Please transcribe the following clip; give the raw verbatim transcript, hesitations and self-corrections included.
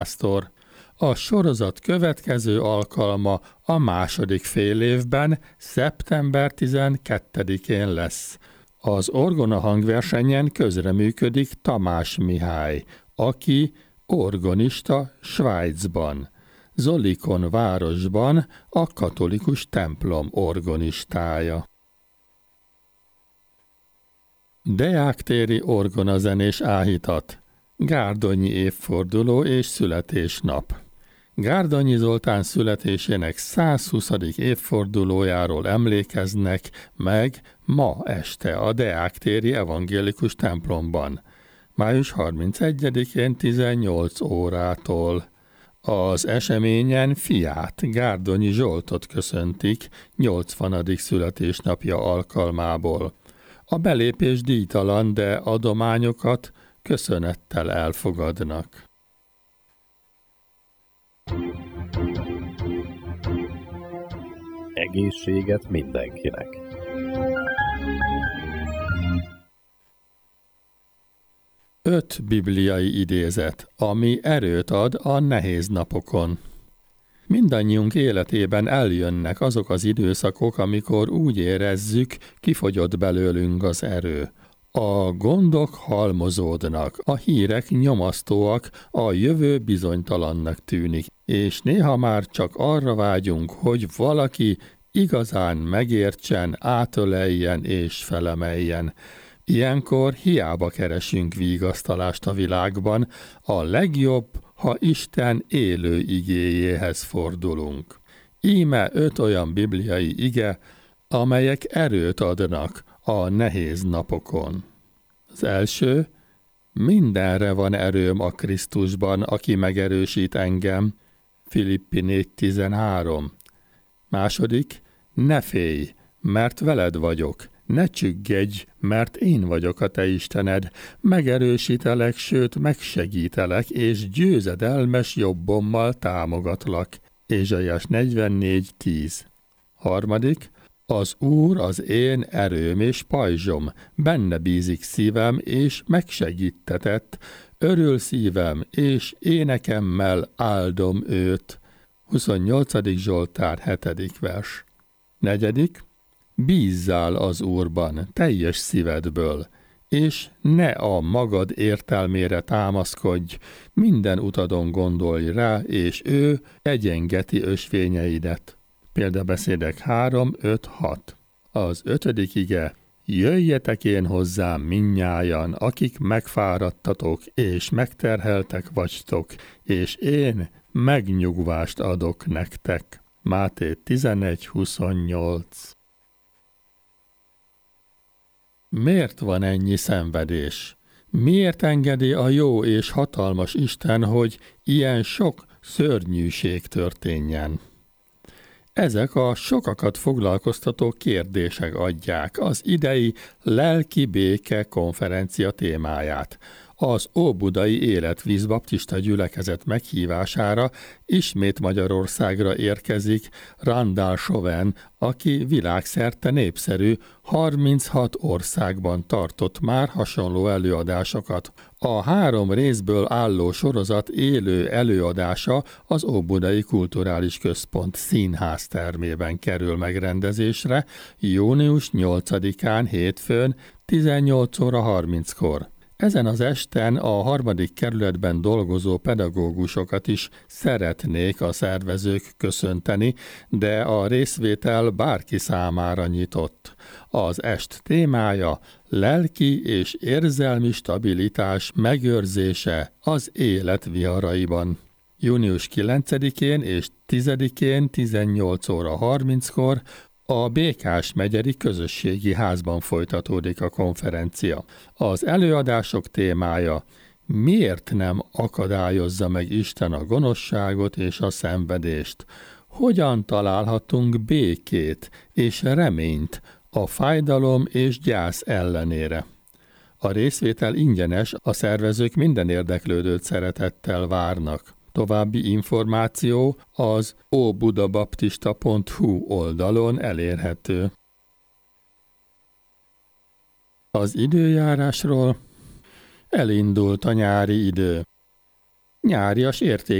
pásztor. A sorozat következő alkalma a második fél évben, szeptember tizenkettedikén lesz. Az orgona hangversenyen közreműködik Tamás Mihály, aki orgonista Svájcban, Zolikon városban a katolikus templom orgonistája. Deáktéri orgonazenés áhítat. Gárdonyi évforduló és születésnap. Gárdonyi Zoltán születésének százhuszadik évfordulójáról emlékeznek meg ma este a Deáktéri evangélikus templomban, május harmincegyedikén tizennyolc órától. Az eseményen fiát, Gárdonyi Zsoltot köszöntik nyolcvanadik születésnapja alkalmából. A belépés díjtalan, de adományokat köszönettel elfogadnak. Egészséget mindenkinek! Öt bibliai idézet, ami erőt ad a nehéz napokon. Mindannyiunk életében eljönnek azok az időszakok, amikor úgy érezzük, kifogyott belőlünk az erő. A gondok halmozódnak, a hírek nyomasztóak, a jövő bizonytalannak tűnik, és néha már csak arra vágyunk, hogy valaki igazán megértsen, átöleljen és felemeljen. Ilyenkor hiába keresünk vigasztalást a világban, a legjobb, ha Isten élő igéjéhez fordulunk. Íme öt olyan bibliai ige, amelyek erőt adnak a nehéz napokon. Az első: mindenre van erőm a Krisztusban, aki megerősít engem. Filippi négy tizenhárom. Második: ne félj, mert veled vagyok. Ne csüggedj, mert én vagyok a te Istened. Megerősítelek, sőt megsegítelek, és győzedelmes jobbommal támogatlak. Ézsaiás negyvennégy tíz. Harmadik: az Úr az én erőm és pajzsom, benne bízik szívem, és megsegítetett, örül szívem, és énekemmel áldom őt. huszonnyolcadik Zsoltár hetedik vers. Negyedik: bízzál az Úrban teljes szívedből, és ne a magad értelmére támaszkodj, minden utadon gondolj rá, és ő egyengeti ösvényeidet. Példabeszédek három öt hat. Az ötödik ige: jöjjetek én hozzám mindnyájan, akik megfáradtatok, és megterheltek vagytok, és én megnyugvást adok nektek. Máté tizenegy huszonnyolc. Miért van ennyi szenvedés? Miért engedi a jó és hatalmas Isten, hogy ilyen sok szörnyűség történjen? Ezek a sokakat foglalkoztató kérdések adják az idei Lelki Béke konferencia témáját. Az Óbudai Életvíz Baptista gyülekezet meghívására ismét Magyarországra érkezik Randall Chauvin, aki világszerte népszerű, harminchat országban tartott már hasonló előadásokat. A három részből álló sorozat élő előadása az Óbudai Kulturális Központ színház termében kerül megrendezésre június nyolcadikán hétfőn tizennyolc óra harminckor. Ezen az esten a harmadik kerületben dolgozó pedagógusokat is szeretnék a szervezők köszönteni, de a részvétel bárki számára nyitott. Az est témája lelki és érzelmi stabilitás megőrzése az élet viharaiban. június kilencedikén és tizedikén tizennyolc óra harminckor a Békás megyeri közösségi házban folytatódik a konferencia. Az előadások témája: miért nem akadályozza meg Isten a gonoszságot és a szenvedést? Hogyan találhatunk békét és reményt a fájdalom és gyász ellenére? A részvétel ingyenes, a szervezők minden érdeklődőt szeretettel várnak. További információ az óbudabaptista pont hu oldalon elérhető. Az időjárásról: elindult a nyári idő. Nyárjas